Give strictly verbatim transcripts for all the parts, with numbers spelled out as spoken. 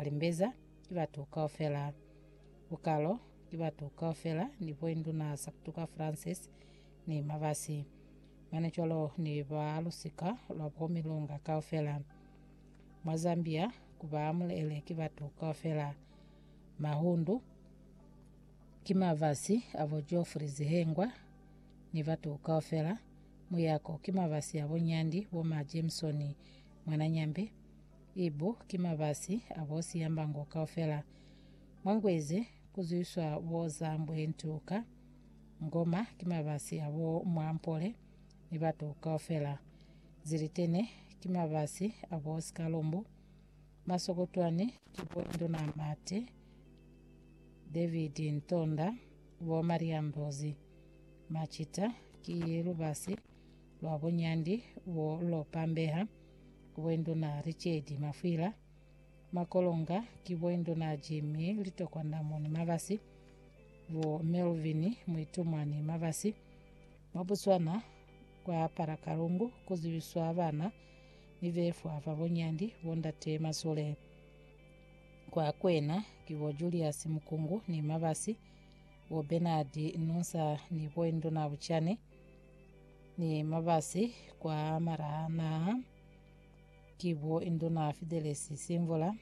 kalimbeza kivatuka ofela ukalo kivatuka ofela ndipo induna sakutuka Francis ni mavasi manecholo ni valusika lwapo milunga ka ofela Mozambia kuba mulele kivatuka ofela mahundu kimavasi avo Geoffrey Zihengwa ni vatuka ofela muyako kimavasi avo Nyandi woma Jameson Mwananyambe ibu kimavasi avo Siyambango ka ofela Mwangweze kuzuiswa woza mbwentuka Ngoma kimavasi avo Mwampole ni vatuka ofela Ziritene kimavasi avo Sikalombo Masokotwane kibwendo na mate David Ntonda wo Maria Mbozi Machita kiyelubasi lwabo Nyandi wo Lopambeha kubwendo na Richard Mafwila Makolonga kibwendo na Jimmy litokwa na moni mavasi wo Melvin Mwitumwani mavasi Mabuswana kwa Parakalungu kuziwiswa abana nivefu ava Nyandi wondate masole kwa kwena kiwo Julius Mukungu ni mavasi wo Bernard Nunsa ni bwendo na buchane ni mavasi kwa marana kiwo induna Fidelis Simvola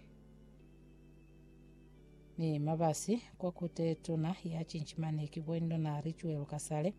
ni mavasi kwa kutetuna ya Chinchimane kibwendo na Rituel Kasale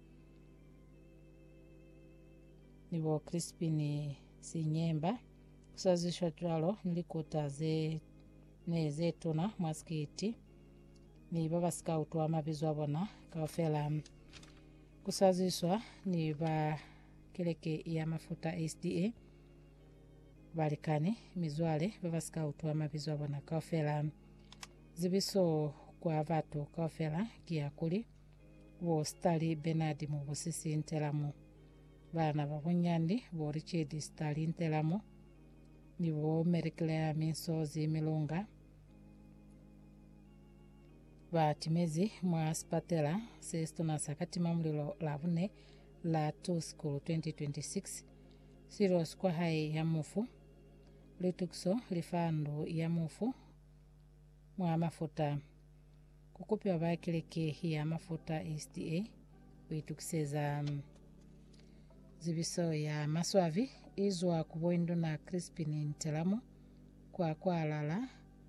niwo Crispin Sinyemba kusazishwa twalo nilikuta ze neze tuna maskiti ni baba scout wa mabizo abona kaofela kusazishwa ni ba keleke ya mafuta S D A balikane mizwale baba scout wa mabizo abona kaofela zibiso kwa vatu kaofela kiakuli wo Stali Bernard mu busisi ntelamu bana babunyandi bo Richard Stali ntelamu ni wo Mericlea Minsozi Milunga batimezi mwa Spatela sesto na sakati mamulilo labune la two school twenty twenty-six Siros kwa hai ya mufu litukso lifando ya mufu mwa mafuta kukupiwa bakileke ya mafuta S D A witukiseza um, zibiso ya maswavi izwa kubwendo na Crispin Ntelamu kwa kwa lala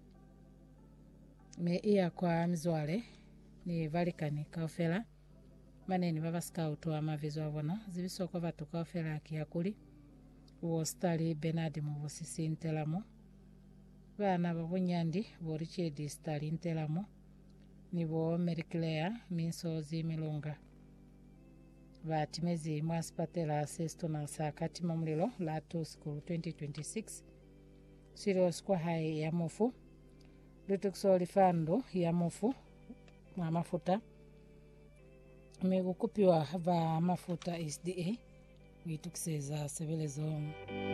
me iya kwa mzwale ni valikani kaofela maneni baba scout wa mavizo abona zibiso kwa vatu kaofela kiakuli wo Stali Bernard mu busisi Ntelamu bana babunyandi bo Richard Stali Ntelamu ni bo Mericlea Minsozi Milunga batimezi mwa Spatela sesto na sakati mamulilo la two school twenty twenty-six Siros kwa hai ya mufu litukso lifando ya mufu mwa mafuta mekukupiwa va mafuta S D A witukiseza sebelezo